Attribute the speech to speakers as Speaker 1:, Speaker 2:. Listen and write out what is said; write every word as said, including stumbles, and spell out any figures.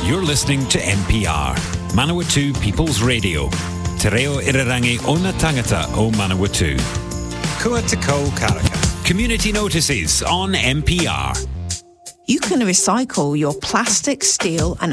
Speaker 1: You're listening to N P R, Manawatu People's Radio. Te reo irarangi o na tangata o Manawatu.
Speaker 2: Kua te kou karaka.
Speaker 1: Community notices on N P R.
Speaker 3: You can recycle your plastic, steel and